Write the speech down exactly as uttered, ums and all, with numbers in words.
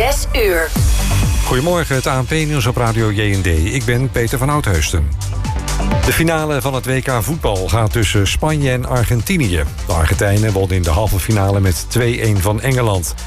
zes uur. Goedemorgen, het A N P-nieuws op Radio J N D. Ik ben Peter van Oudheusden. De finale van het W K voetbal gaat tussen Spanje en Argentinië. De Argentijnen wonnen in de halve finale met twee-een van Engeland.